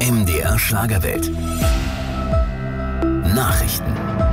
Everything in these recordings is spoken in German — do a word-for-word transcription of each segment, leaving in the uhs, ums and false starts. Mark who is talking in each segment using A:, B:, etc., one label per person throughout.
A: M D R Schlagerwelt. Nachrichten.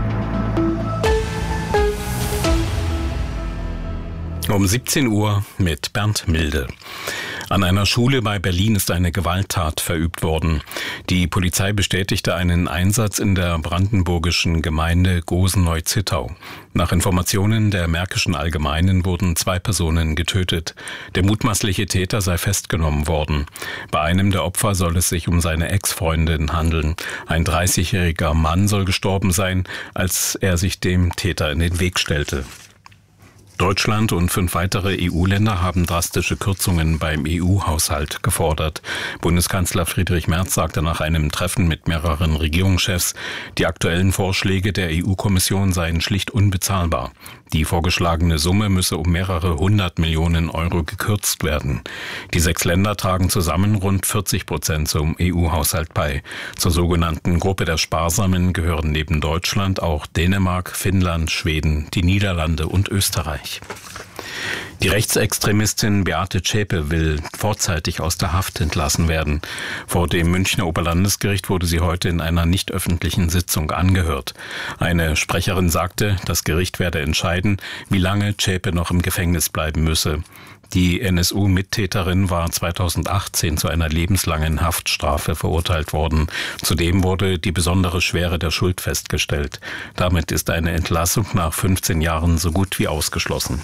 B: Um siebzehn Uhr mit Bernd Milde. An einer Schule bei Berlin ist eine Gewalttat verübt worden. Die Polizei bestätigte einen Einsatz in der brandenburgischen Gemeinde Gosen-Neu-Zittau. Nach Informationen der Märkischen Allgemeinen wurden zwei Personen getötet. Der mutmaßliche Täter sei festgenommen worden. Bei einem der Opfer soll es sich um seine Ex-Freundin handeln. Ein dreißigjähriger Mann soll gestorben sein, als er sich dem Täter in den Weg stellte. Deutschland und fünf weitere E U-Länder haben drastische Kürzungen beim E U-Haushalt gefordert. Bundeskanzler Friedrich Merz sagte nach einem Treffen mit mehreren Regierungschefs, die aktuellen Vorschläge der E U-Kommission seien schlicht unbezahlbar. Die vorgeschlagene Summe müsse um mehrere hundert Millionen Euro gekürzt werden. Die sechs Länder tragen zusammen rund vierzig Prozent zum E U-Haushalt bei. Zur sogenannten Gruppe der Sparsamen gehören neben Deutschland auch Dänemark, Finnland, Schweden, die Niederlande und Österreich. Die Rechtsextremistin Beate Zschäpe will vorzeitig aus der Haft entlassen werden. Vor dem Münchner Oberlandesgericht wurde sie heute in einer nicht öffentlichen Sitzung angehört. Eine Sprecherin sagte, das Gericht werde entscheiden, wie lange Zschäpe noch im Gefängnis bleiben müsse. Die N S U-Mittäterin war zweitausendachtzehn zu einer lebenslangen Haftstrafe verurteilt worden. Zudem wurde die besondere Schwere der Schuld festgestellt. Damit ist eine Entlassung nach fünfzehn Jahren so gut wie ausgeschlossen.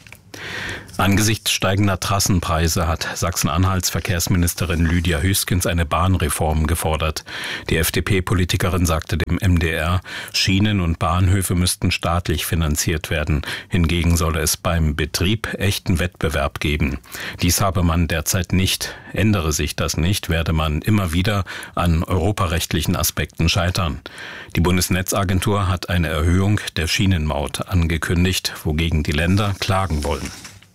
B: Angesichts steigender Trassenpreise hat Sachsen-Anhalts Verkehrsministerin Lydia Hüskens eine Bahnreform gefordert. Die F D P-Politikerin sagte dem M D R, Schienen und Bahnhöfe müssten staatlich finanziert werden. Hingegen solle es beim Betrieb echten Wettbewerb geben. Dies habe man derzeit nicht. Ändere sich das nicht, werde man immer wieder an europarechtlichen Aspekten scheitern. Die Bundesnetzagentur hat eine Erhöhung der Schienenmaut angekündigt, wogegen die Länder klagen wollen.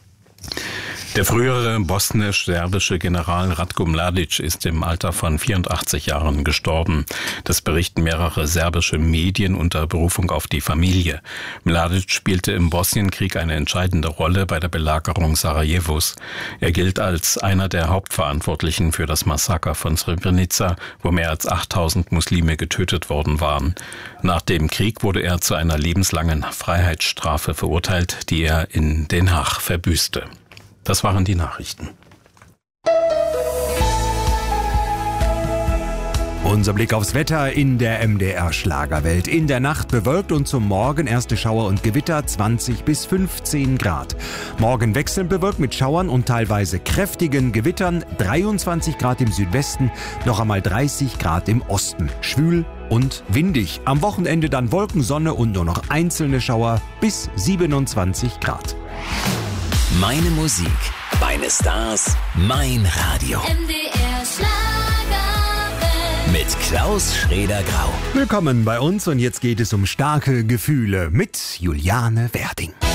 B: Der frühere bosnisch-serbische General Ratko Mladic ist im Alter von vierundachtzig Jahren gestorben. Das berichten mehrere serbische Medien unter Berufung auf die Familie. Mladic spielte im Bosnienkrieg eine entscheidende Rolle bei der Belagerung Sarajevos. Er gilt als einer der Hauptverantwortlichen für das Massaker von Srebrenica, wo mehr als achttausend Muslime getötet worden waren. Nach dem Krieg wurde er zu einer lebenslangen Freiheitsstrafe verurteilt, die er in Den Haag verbüßte. Das waren die Nachrichten.
C: Unser Blick aufs Wetter in der M D R Schlagerwelt. In der Nacht bewölkt und zum Morgen erste Schauer und Gewitter, zwanzig bis fünfzehn Grad. Morgen wechselnd bewölkt mit Schauern und teilweise kräftigen Gewittern, dreiundzwanzig Grad im Südwesten, noch einmal dreißig Grad im Osten. Schwül und windig. Am Wochenende dann Wolken, Sonne und nur noch einzelne Schauer bis siebenundzwanzig Grad.
A: Meine Musik, meine Stars, mein Radio.
D: M D R Schlagerwelt.
A: Mit Klaus Schrader-Grau.
C: Willkommen bei uns und jetzt geht es um starke Gefühle mit Juliane Werding.